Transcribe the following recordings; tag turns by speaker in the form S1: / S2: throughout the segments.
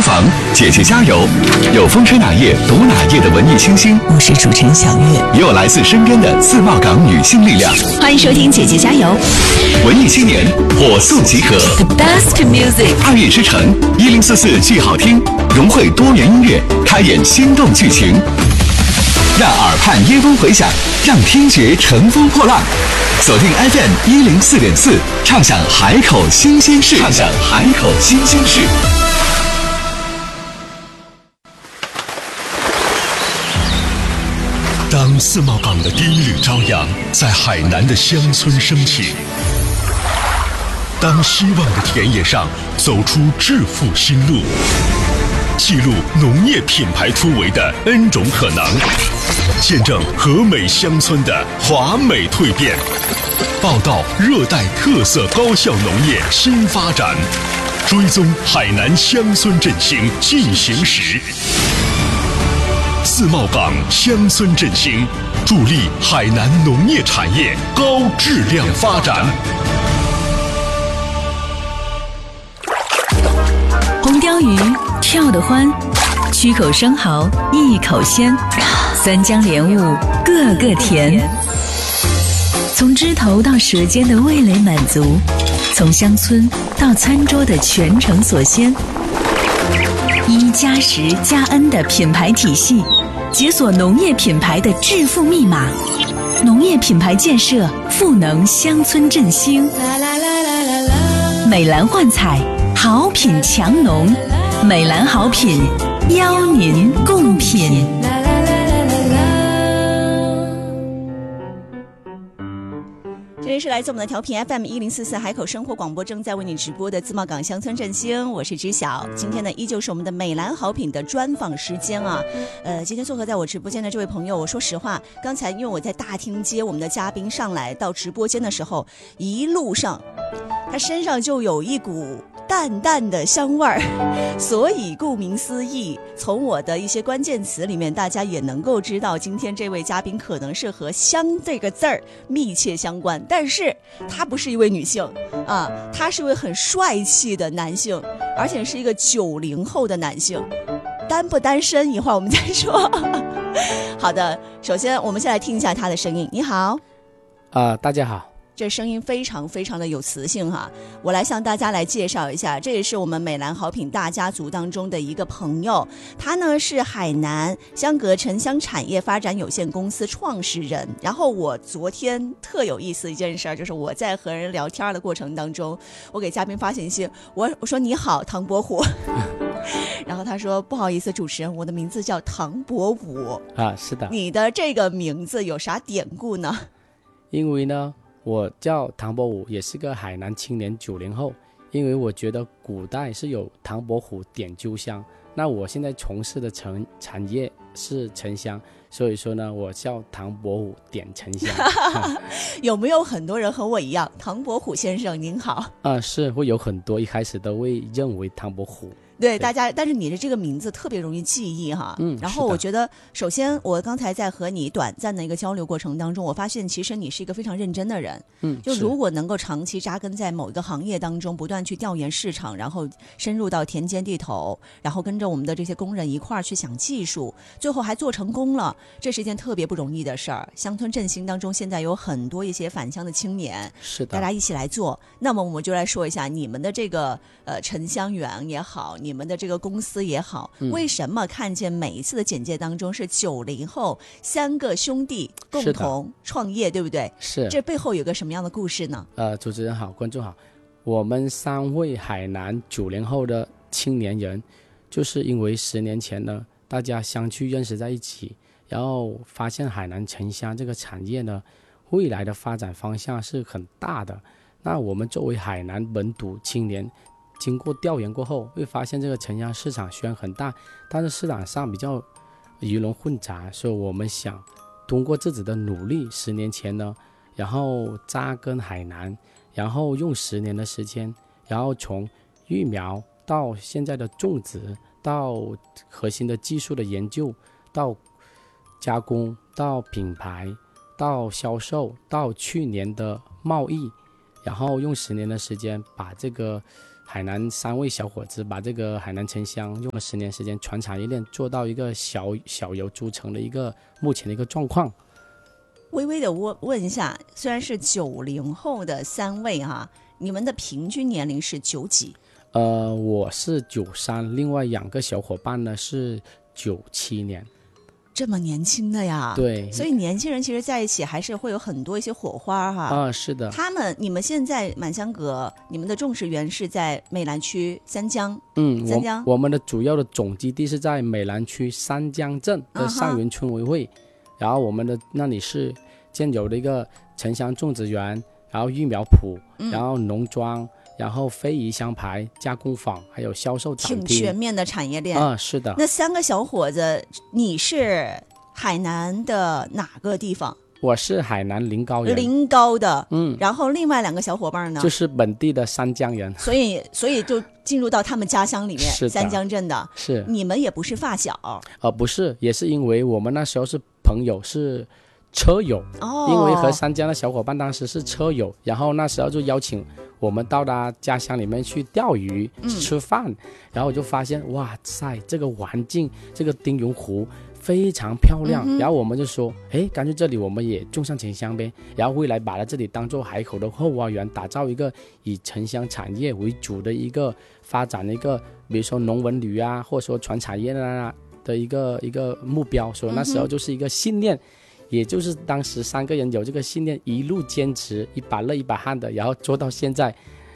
S1: 妨，姐姐加油！有风吹哪页读哪页的文艺清新，
S2: 我是主持人小月，
S1: 也有来自身边的自贸港女性力量。
S2: 欢迎收听姐姐加油，
S1: 文艺青年火速集合
S2: The best music，
S1: 2月之城1044剧好听，融汇多元音乐，开演心动剧情，让耳畔耶风回响，让听觉乘风破浪。锁定 FM104.4，畅享海口新鲜事，畅享海口新鲜事。当自贸港的第一缕朝阳在海南的乡村升起，当希望的田野上走出致富新路，记录农业品牌突围的 N 种可能，见证和美乡村的华美蜕变，报道热带特色高效农业新发展，追踪海南乡村振兴进行时。自贸港乡村振兴，助力海南农业产业高质量发展。
S2: 红鲷鱼跳得欢，曲口生蚝一口鲜，三江莲雾个个甜。从枝头到舌尖的味蕾满足，从乡村到餐桌的全程所鲜。1+10+N 的品牌体系，解锁农业品牌的致富密码。农业品牌建设，赋能乡村振兴。美兰焕彩，好品强农，美兰好品，邀您共品。这里是来自我们的调频 FM1044海口生活广播，正在为你直播的自贸港乡村振兴，我是知晓。今天呢，依旧是我们的美兰好品的专访时间啊。今天做客在我直播间的这位朋友，我说实话，刚才因为我在大厅接我们的嘉宾上来到直播间的时候，一路上他身上就有一股淡淡的香味儿，所以顾名思义，从我的一些关键词里面，大家也能够知道，今天这位嘉宾可能是和香这个字儿密切相关，但是他不是一位女性啊，他是一位很帅气的男性，而且是一个90后的男性。单不单身，一会儿我们再说。好的，首先我们先来听一下他的声音。你好。
S3: 大家好。
S2: 这声音非常非常的有磁性哈，我来向大家来介绍一下，这也是我们美兰好品大家族当中的一个朋友，他呢是海南香格沉香产业发展有限公司创始人。然后我昨天特有意思一件事，就是我在和人聊天的过程当中，我给嘉宾发信息，我说你好唐伯虎然后他说不好意思主持人，我的名字叫唐伯虎
S3: 是的。
S2: 你的这个名字有啥典故呢？
S3: 因为呢我叫唐伯虎，也是个海南青年90后，因为我觉得古代是有唐伯虎点秋香，那我现在从事的产业是沉香，所以说呢我叫唐伯虎点沉香
S2: 有没有很多人和我一样，唐伯虎先生您好？
S3: 是会有很多一开始都会认为唐伯虎，
S2: 对大家，但是你的这个名字特别容易记忆哈。然后我觉得，首先我刚才在和你短暂的一个交流过程当中，我发现其实你是一个非常认真的人。就如果能够长期扎根在某一个行业当中，不断去调研市场，然后深入到田间地头，然后跟着我们的这些工人一块儿去想技术，最后还做成功了，这是一件特别不容易的事儿。乡村振兴当中，现在有很多一些返乡的青年，
S3: 是的，
S2: 大家一起来做。那么我们就来说一下你们的这个沉香园也好，你们的这个公司也好，为什么看见每一次的简介当中是90后3个兄弟共同创业，对不对？
S3: 是。
S2: 这背后有个什么样的故事呢？
S3: 主持人好，观众好，我们3位海南90后的青年人，就是因为10年前呢，大家相聚认识在一起，然后发现海南沉香这个产业呢，未来的发展方向是很大的。那我们作为海南本土青年，经过调研过后，会发现这个沉香市场虽然很大，但是市场上比较鱼龙混杂，所以我们想通过自己的努力，10年前呢，然后扎根海南，然后用10年的时间，然后从育苗到现在的种植，到核心的技术的研究，到加工，到品牌，到销售，到去年的贸易，然后用10年的时间把这个海南3位小伙子把这个海南沉香用了10年时间传产业链做到一个小有足成的一个目前的一个状况。
S2: 微微的问一下，虽然是90后的3位哈，你们的平均年龄是9几？
S3: 我是93，另外2个小伙伴呢是97年。
S2: 这么年轻的呀？
S3: 对，
S2: 所以年轻人其实在一起还是会有很多一些火花哈。
S3: 是的。
S2: 你们现在满香阁，你们的种植园是在美兰区三江。三江
S3: 我们的主要的总基地是在美兰区三江镇的上元村委会，然后我们的那里是建有的一个沉香种植园，然后育苗圃，然后农庄，然后非遗香牌加工坊，还有销售展厅，
S2: 挺全面的产业链。
S3: 是的。
S2: 那3个小伙子，你是海南的哪个地方？
S3: 我是海南临高人。
S2: 临高的。然后另外2个小伙伴呢？
S3: 就是本地的三江人。
S2: 所以就进入到他们家乡里面，
S3: 是
S2: 三江镇的。
S3: 是。
S2: 你们也不是发小？
S3: 不是，也是因为我们那时候是朋友，是车友。因为和三江的小伙伴当时是车友，然后那时候就邀请我们到他家乡里面去钓鱼、吃饭，然后我就发现哇塞，这个环境，这个丁荣湖非常漂亮，然后我们就说，干脆这里我们也种上沉香呗，然后未来把它这里当做海口的后花园，打造一个以沉香产业为主的一个发展的一个，比如说农文旅啊，或者说传产业的一个目标，所以那时候就是一个信念。也就是当时3个人有这个信念，一路坚持，一把泪一把汗的，然后做到现在。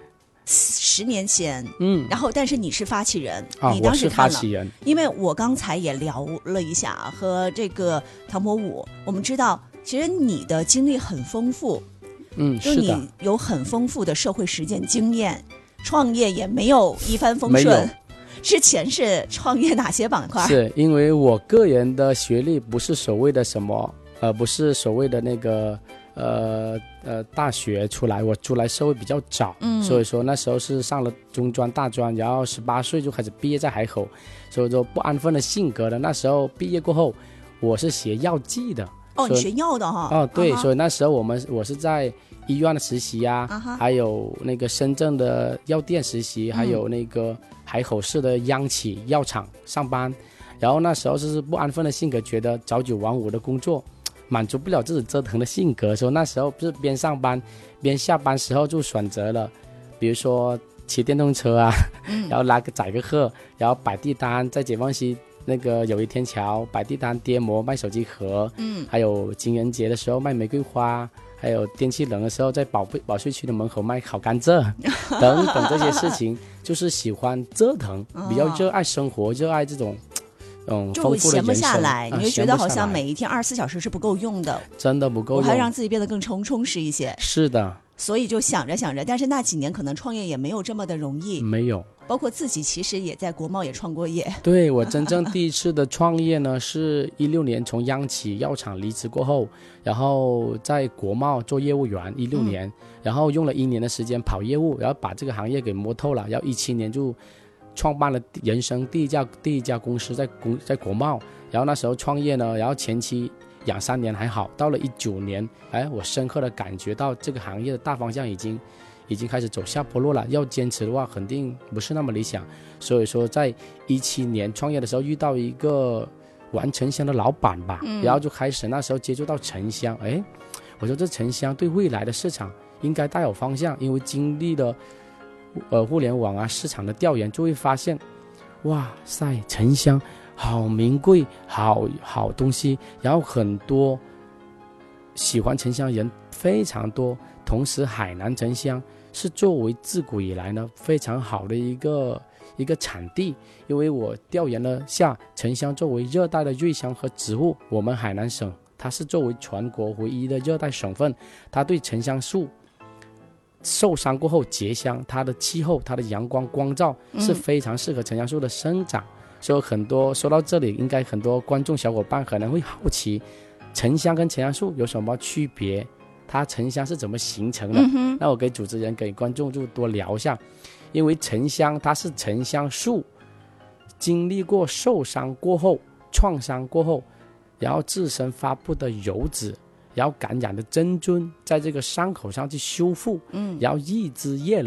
S2: 10年前，然后但是你是发起人，你当时
S3: 我是发起人。
S2: 因为我刚才也聊了一下和这个唐伯武，我们知道其实你的经历很丰富，就你有很丰富的社会实践经验，创业也没有一帆风顺。之前是创业哪些板块？
S3: 是因为我个人的学历不是所谓的什么。不是所谓的那个大学出来，我出来社会比较早，所以说那时候是上了中专、大专，然后18岁就开始毕业在海口，所以说不安分的性格的。那时候毕业过后，我是学药剂的。
S2: 你学药的哈？
S3: 对，所以那时候我是在医院的实习啊，还有那个深圳的药店实习，还有那个海口市的央企药厂上班。然后那时候是不安分的性格，觉得朝9晚5的工作满足不了自己折腾的性格，所以那时候不是边上班边下班时候就选择了，比如说骑电动车啊，然后载个客，然后摆地摊，在解放西那个友谊天桥摆地摊跌膜卖手机壳，还有情人节的时候卖玫瑰花，还有天气冷的时候在保税区的门口卖烤甘蔗等等这些事情，就是喜欢折腾，比较热爱生活，热爱这种
S2: 就闲不下来，你就觉得好像每一天24小时是不够用的，
S3: 真的不够用，
S2: 我还让自己变得更充实一些。
S3: 是的，
S2: 所以就想着，但是那几年可能创业也没有这么的容易，
S3: 没有，
S2: 包括自己其实也在国贸也创过业。
S3: 对，我真正第一次的创业呢，是16年从央企药厂离职过后，然后在国贸做业务员16年，然后用了1年的时间跑业务，然后把这个行业给摸透了，然后17年就创办了人生第一家公司在国贸，然后那时候创业呢，然后前期2-3年还好，到了19年，我深刻的感觉到这个行业的大方向已经开始走下坡路了，要坚持的话肯定不是那么理想，所以说在17年创业的时候遇到一个玩沉香的老板吧，然后就开始那时候接触到沉香，我说这沉香对未来的市场应该大有方向，因为经历了互联网啊市场的调研，就会发现哇塞，沉香好名贵，好东西，然后很多喜欢沉香人非常多，同时海南沉香是作为自古以来呢非常好的一个产地，因为我调研了下，沉香作为热带的瑞香和植物，我们海南省它是作为全国唯一的热带省份，它对沉香树受伤过后结香，它的气候它的阳光光照是非常适合沉香树的生长，所以很多说到这里，应该很多观众小伙伴可能会好奇沉香跟沉香树有什么区别，它沉香是怎么形成的，那我给主持人给观众就多聊一下，因为沉香它是沉香树经历过受伤过后创伤过后，然后自身发布的油脂，然后感染的真菌在这个伤口上去修复，然后日积月累，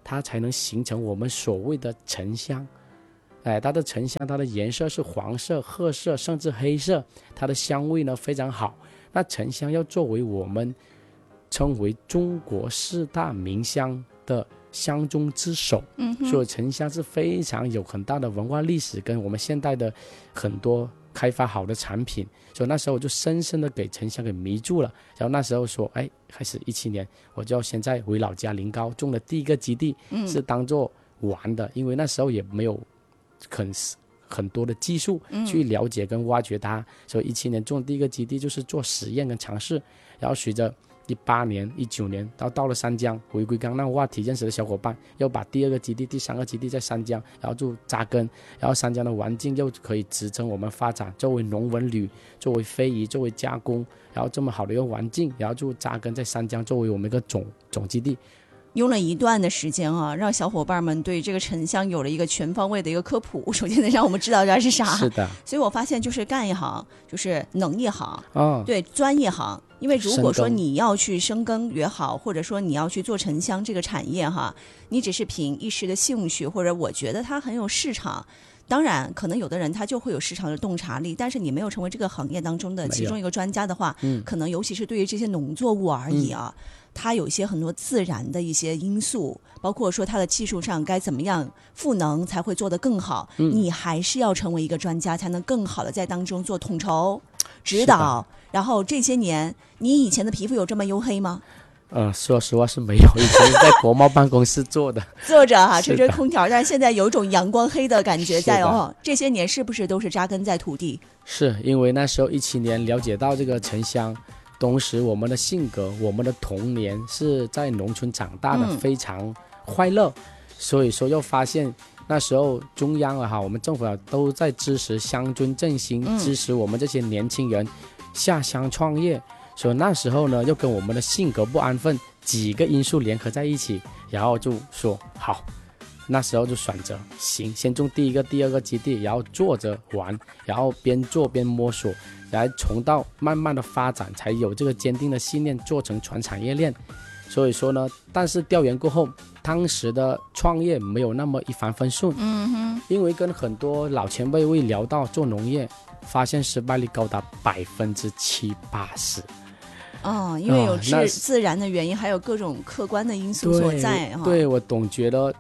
S3: 它才能形成我们所谓的沉香。它的沉香，它的颜色是黄色、褐色，甚至黑色，它的香味呢非常好。那沉香要作为我们称为中国4大名香的香中之首，所以沉香是非常有很大的文化历史，跟我们现代的很多开发好的产品。所以那时候我就深深的给沉香给迷住了。然后那时候说，开始17年，我就现在回老家临高种的第一个基地，是当做玩的，因为那时候也没有很多的技术去了解跟挖掘它，所以17年种第一个基地就是做实验跟尝试。然后随着18年、19年，到了三江，回归刚那个话题认识的小伙伴，要把第2个基地、第3个基地在三江，然后就扎根，然后三江的环境又可以支撑我们发展，作为农文旅，作为非遗，作为加工，然后这么好的一个环境，然后就扎根在三江，作为我们一个总基地。
S2: 用了一段的时间啊，让小伙伴们对这个沉香有了一个全方位的一个科普。首先得让我们知道它是啥。
S3: 是的。
S2: 所以我发现就是干一行就是能一行，对，专业行。因为如果说你要去深耕也好，或者说你要去做沉香这个产业哈，你只是凭一时的兴趣，或者我觉得它很有市场。当然可能有的人他就会有市场的洞察力，但是你没有成为这个行业当中的其中一个专家的话，可能尤其是对于这些农作物而已啊，它有一些很多自然的一些因素，包括说它的技术上该怎么样赋能才会做得更好，你还是要成为一个专家，才能更好的在当中做统筹指导。然后这些年你以前的皮肤有这么黝黑吗？
S3: 说实话是没有，以前在国贸办公室坐着
S2: 吹吹空调，但是现在有一种阳光黑的感觉在哦。这些年是不是都是扎根在土地？
S3: 是因为那时候17年了解到这个沉香，同时我们的性格，我们的童年是在农村长大的，非常快乐，所以说又发现那时候中央我们政府都在支持乡村振兴，支持我们这些年轻人下乡创业。所以那时候呢，又跟我们的性格不安分几个因素联合在一起，然后就说好，那时候就选择行，先种第1个、第2个基地，然后做着玩，然后边做边摸索，然后从到慢慢的发展，才有这个坚定的信念，做成全产业链。所以说呢，但是调研过后，当时的创业没有那么一帆风顺，因为跟很多老前辈会聊到做农业，发现失败率高达70%-80%。
S2: 因为有自然的原因，还有各种客观的因素所在。
S3: 对，我总觉得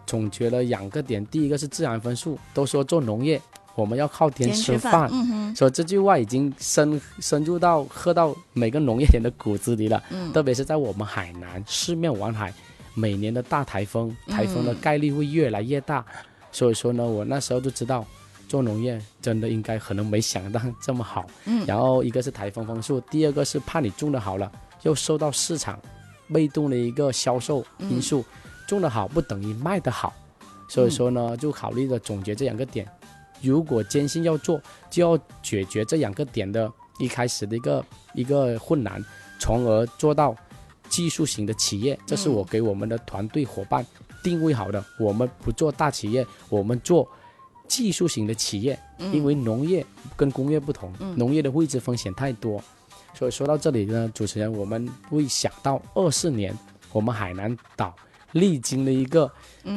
S3: 2个点，第一个是自然分数，都说做农业我们要靠天吃饭，所以这句话已经深入到喝到每个农业人的骨子里了。特别是在我们海南四面环海，每年的大台风的概率会越来越大，所以说呢，我那时候就知道做农业真的应该可能没想到这么好。然后一个是台风风速，第2个是怕你种的好了又受到市场被动的一个销售因素，种的好不等于卖的好，所以说呢，就考虑的总结这2个点。如果坚信要做，就要解决这2个点的一开始的一个困难，从而做到技术型的企业。这是我给我们的团队伙伴定位好的，我们不做大企业，我们做技术型的企业。因为农业跟工业不同，农业的未知风险太多。所以说到这里呢，主持人，我们会想到24年我们海南岛历经了一个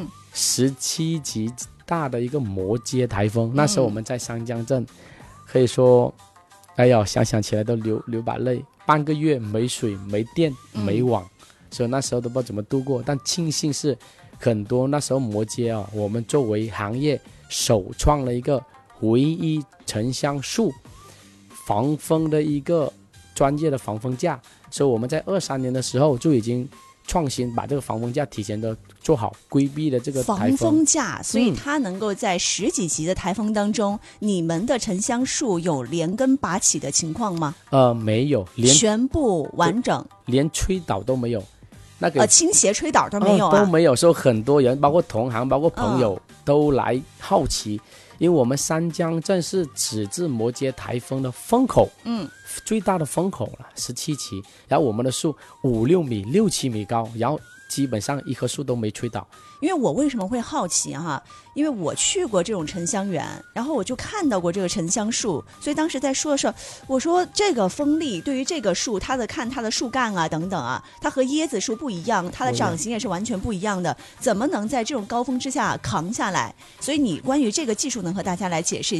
S3: 17级大的一个摩羯台风，那时候我们在三江镇，可以说想起来都流把泪，半个月没水没电没网，所以那时候都不知道怎么度过。但庆幸是很多那时候摩羯我们作为行业首创了一个唯一沉香树防风的一个专业的防风架，所以我们在23年的时候就已经创新，把这个防风架提前的做好，规避了这个台风。
S2: 防风架，所以它能够在10几级的台风当中，你们的沉香树有连根拔起的情况吗？
S3: 没有，
S2: 全部完整，
S3: 连吹倒都没有。那个
S2: 倾斜吹倒都没有
S3: 都没有。说很多人，包括同行，包括朋友，都来好奇，因为我们三江镇是此次摩羯台风的风口，最大的风口了，17期，然后我们的树5、6米、6、7米高，然后基本上一棵树都没吹倒。
S2: 因为我为什么会好奇哈？因为我去过这种沉香园，然后我就看到过这个沉香树，所以当时在说的时候，我说这个风力对于这个树，它的树干啊等等啊，它和椰子树不一样，它的长形也是完全不一样的，怎么能在这种高峰之下扛下来？所以你关于这个技术能和大家来解释一下。